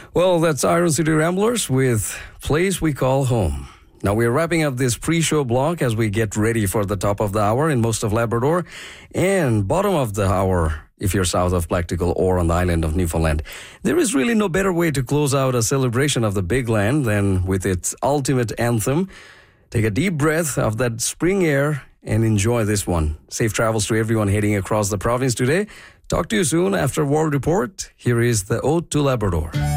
Well, that's Iron City Ramblers with Place We Call Home. Now, we're wrapping up this pre-show block as we get ready for the top of the hour in most of Labrador and bottom of the hour if you're south of Practical or on the island of Newfoundland. There is really no better way to close out a celebration of the big land than with its ultimate anthem. Take a deep breath of that spring air and enjoy this one. Safe travels to everyone heading across the province today. Talk to you soon after World Report. Here is the Ode to Labrador.